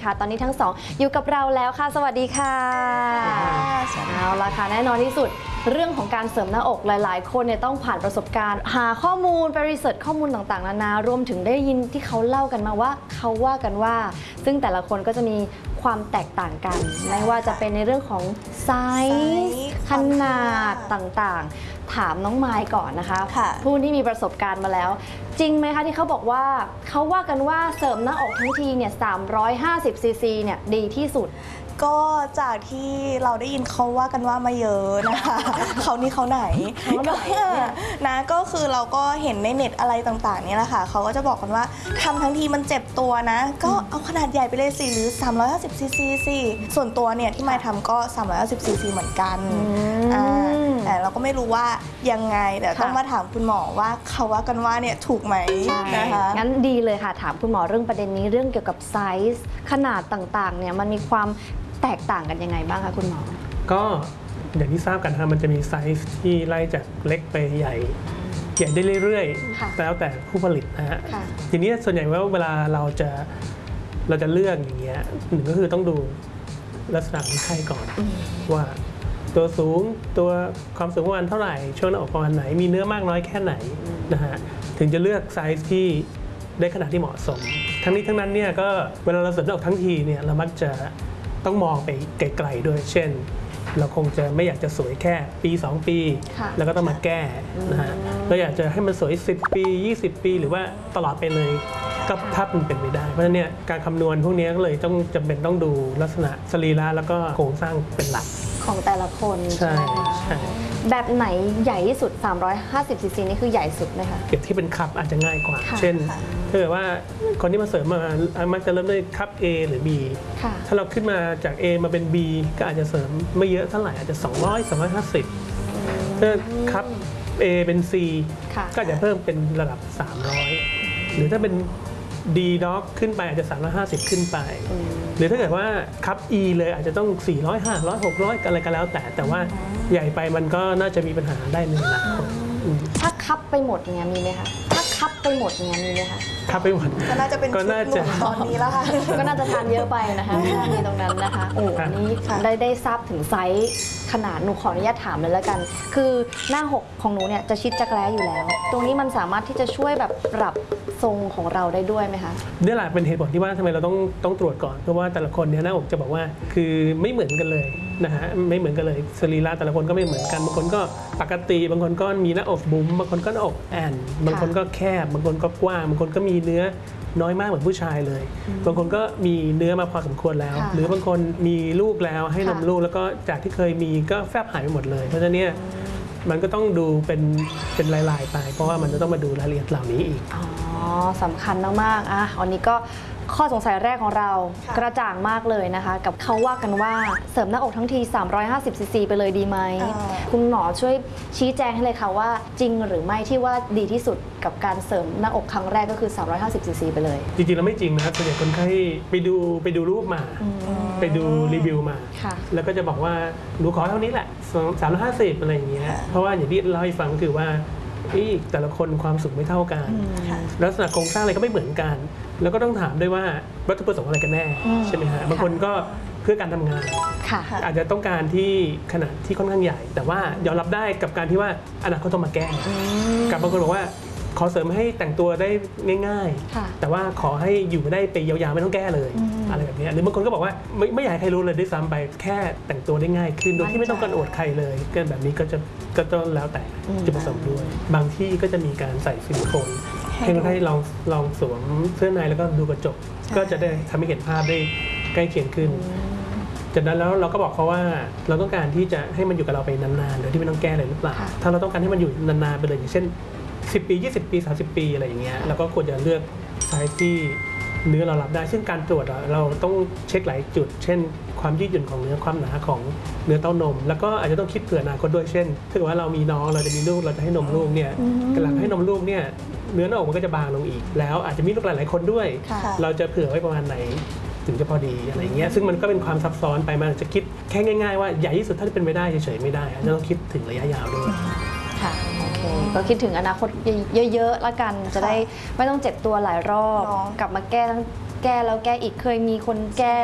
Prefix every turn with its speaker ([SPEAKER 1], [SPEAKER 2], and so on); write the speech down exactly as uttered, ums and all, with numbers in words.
[SPEAKER 1] ค่ะตอนนี้ทั้งสองอยู่กับเราแล้วค่ะสวัสดีค่ะเอาละค่ะแน่นอนที่สุดเรื่องของการเสริมหน้าอกหลายๆคนเนี่ยต้องผ่านประสบการณ์หาข้อมูลไปรีเสิร์ชข้อมูลต่างๆนานารวมถึงได้ยินที่เขาเล่ากันมาว่าเขาว่ากันว่าซึ่งแต่ละคนก็จะมีความแตกต่างกันไม่ว่าจะเป็นในเรื่องของไซส์ขนาดต่างๆถามน้องไมค์ก่อนนะคะผู้ที่มีประสบการณ์มาแล้วจริงไหมคะที่เขาบอกว่าเขาว่ากันว่าเสริมหน้าอกทั้งทีเนี่ยสามร้อยห้าสิบซีซีเนี่ยดีที่สุด
[SPEAKER 2] ก็จากที่เราได้ยินเขาว่ากันว่ามาเยอะนะคะเขานี่เขาไหนนะก็คือเราก็เห็นในเน็ตอะไรต่างๆนี่แหละค่ะเขาก็จะบอกกันว่าทำทั้งทีมันเจ็บตัวนะก็เอาขนาดใหญ่ไปเลยสิหรือสามร้อยห้าสิบซีซีสิส่วนตัวเนี่ยที่มายทำก็สามร้อยห้าสิบซีซีเหมือนกันแต่เราก็ไม่รู้ว่ายังไงแต่ต้องมาถามคุณหมอว่าเขาว่ากันว่าเนี่ยถูกไหมนะคะ
[SPEAKER 1] งั้นดีเลยค่ะถามคุณหมอเรื่องประเด็นนี้เรื่องเกี่ยวกับไซส์ขนาดต่างๆเนี่ยมันมีความแตกต่างกันยังไงบ้างคะคุณหมอ
[SPEAKER 3] ก็อย่างที่ทราบกันนะมันจะมีไซส์ที่ไล่จากเล็กไปใหญ่ใหญ่ได้เรื่อยๆแล้วแต่ผู้ผลิตนะฮะทีนี้ส่วนใหญ่ว่าเวลาเราจะเราจะเลือกอย่างเงี้ยหนึ่งก็คือต้องดูลักษณะของไข้ก่อนว่าตัวสูงตัวความสูงประมาณเท่าไหร่ช่วงหน้าอกประมาณไหนมีเนื้อมากน้อยแค่ไหนนะฮะถึงจะเลือกไซส์ที่ได้ขนาดที่เหมาะสมทั้งนี้ทั้งนั้นเนี่ยก็เวลาเราเสริมหน้าอกทั้งทีเนี่ยเรามักจะต้องมองไปไกลๆด้วยเช่นเราคงจะไม่อยากจะสวยแค่ปีสองปีแล้วก็ต้องมาแก้นะฮะเราอยากจะให้มันสวยสิบปียี่สิบปีหรือว่าตลอดไปเลยก็ถ้ามันเป็นไปได้เพราะฉะนั้นเนี่ยการคำนวณพวกนี้ก็เลยต้องจำเป็นต้องดูลักษณะสรีระแล้วก็โครงสร้างเป็นหลัก
[SPEAKER 1] ของแต่ละคน
[SPEAKER 3] ใช่ใช่
[SPEAKER 1] แบบไหนใหญ่ที่สุดสามร้อยห้าสิบซีซีนี่คือใหญ่สุดไหมคะ
[SPEAKER 3] เก็บที่เป็นคัพอาจจะง่ายกว่าเช่นถ้าเกิดว่าคนที่มาเสริมมามักจะเริ่มด้วยคัพ A หรือ B ถ้าเราขึ้นมาจาก A มาเป็น B ก็อาจจะเสริมไม่เยอะเท่าไหร่อาจจะสองร้อย สองร้อยห้าสิบถ้าคัพ A เป็น C ก็อาจจะเพิ่มเป็นระดับสามร้อยหรือถ้าเป็น D Dog ขึ้นไปอาจจะสามร้อยห้าสิบขึ้นไปหรือถ้าเกิดว่าคัพ E เลยอาจจะต้องสี่ร้อย ห้าร้อย หกร้อยอะไรก็แล้วแต่แต่ว่าใหญ่ไปมันก็น่าจะมีปัญหาได้ในอนาคต
[SPEAKER 1] ถ้าคัพไปหมดเนี่ยมีไหมคะถ้าคัพไปหมดเนี่ยมีไหมคะ
[SPEAKER 3] คัพไปหมด
[SPEAKER 2] ก็น่าจะเป็นชุดหนุ่มตอนนี้แล้วค่ะ
[SPEAKER 1] ก็น่าจะทานเยอะไปนะคะมีตรงนั้นนะคะโอ้อันนี้ได้ได้ทราบถึงไซส์ขนาดหนูขออนุญาตถามเลยแล้วกันคือหน้าหกของหนูเนี่ยจะชิดจักรแร้อยู่แล้วตรงนี้มันสามารถที่จะช่วยแบบปรับทรงของเราได้ด้วยไหมคะ
[SPEAKER 3] นี่แหละเป็นเหตุผลที่ว่าทำไมเราต้องต้องตรวจก่อนเพราะว่าแต่ละคนเนี่ยหน้าอกจะบอกว่าคือไม่เหมือนกันเลยนะฮะไม่เหมือนกันเลยสรีระแต่ละคนก็ไม่เหมือนกันบางคนก็ปกติบางคนก็มีหน้าอกบุ๋มบางคนก็หน้าอกแอนบางคนก็แคบบางคนก็กว้างบางคนก็มีเนื้อน้อยมากเหมือนผู้ชายเลยบางคนก็มีเนื้อมาพอสมควรแล้วหรือบางคนมีลูกแล้วให้นมลูกแล้วก็จากที่เคยมีก็แฟบหายไปหมดเลยเพราะฉะนั้นเนี่ยมันก็ต้องดูเป็นเป็นลายๆไปเพราะว่ามันจะต้องมาดูรายละเอียดเหล่านี้อีก
[SPEAKER 1] อ๋อสำคัญมากๆอ่ะวันนี้ก็ข้อสงสัยแรกของเรากระจ่างมากเลยนะคะกับเขาว่ากันว่าเสริมหน้าอกทั้งทีสามร้อยห้าสิบซีซีไปเลยดีไหมคุณหมอช่วยชี้แจงให้เลยค่ะว่าจริงหรือไม่ที่ว่าดีที่สุดกับการเสริมหน้าอกครั้งแรกก็คือสามร้อยห้าสิบซีซีไปเลย
[SPEAKER 3] จริงๆแล้วไม่จริงนะครับส่วนใหญ่คนไข้ไปดูไปดูรูปมาไปดูรีวิวมาแล้วก็จะบอกว่าหนูขอเท่านี้แหละสามร้อยห้าสิบอะไรอย่างเงี้ยเพราะว่าอย่างที่เล่าให้ฟังคือว่าแต่ละคนความสูงไม่เท่ากันลักษณะโครงสร้างอะไรก็ไม่เหมือนกันแล้วก็ต้องถามด้วยว่าวัตถุประสงค์อะไรกันแน่ใช่ไหมฮะบางคนก็เพื่อการทำงานอาจจะต้องการที่ขนาดที่ค่อนข้างใหญ่แต่ว่ายอมรับได้กับการที่ว่าอนาคตต้องมาแก้กับบางคนบอกว่าขอเสริมให้แต่งตัวได้ง่ายๆแต่ว่าขอให้อยู่ได้ไปยาวๆไม่ต้องแก้เลยอะไรแบบนี้หรือบางคนก็บอกว่าไม่ไม่อยากให้ใครรู้เลยด้วยซ้ำไปแค่แต่งตัวได้ง่ายขึ้นโดยที่ไม่ต้องกันอวดใครเลยก็แบบนี้ก็จะก็ต้องแล้วแต่จุดประสงค์ด้วยบางที่ก็จะมีการใส่ซิลิโคนให้คนไข้ลองลองสวมเสื้อในแล้วก็ดูกระจกก็จะได้ทำให้เห็นภาพได้ใกล้เคียงขึ้นจากนั้นแล้วเราก็บอกเขาว่าเราต้องการที่จะให้มันอยู่กับเราไปนานๆโดยที่ไม่ต้องแก้เลยหรือเปล่าถ้าเราต้องการให้มันอยู่นานๆไปเลยอย่างเช่นสิบปียี่สิบปีสามสิบปีอะไรอย่างเงี้ยเราก็ควรจะเลือกไซส์ที่เนื้อเรารับได้ซึ่งการตรวจเราต้องเช็คหลายจุดเช่นความยืดหยุ่นของเนื้อความหนาของเนื้อเต้านมแล้วก็อาจจะต้องคิดเผื่ออนาคตด้วยเช่นถ้าเกิดว่าเรามีน้องเราจะมีลูกเราจะให้นมลูกเนี่ยกำลังให้นมลูกเนี่ยเนื้อหน้าอกมันก็จะบางลงอีกแล้วอาจจะมีลูกหลายๆคนด้วยเราจะเผื่อไว้ประมาณไหนถึงจะพอดีอะไรเงี้ยซึ่งมันก็เป็นความซับซ้อนไปมันจะคิดแค่ง่ายๆว่าใหญ่ที่สุดถ้าเป็นไปได้เฉยๆไม่ได้จะต้องคิดถึงระยะยาวด้วย
[SPEAKER 1] ค่ะโอเคก็คิดถึงอนาคตเยอะๆแล้วกันจะได้ไม่ต้องเจ็บตัวหลายรอบกลับมาแก้ทั้งแก้แล้วแก้อีกเคยมีคนแก้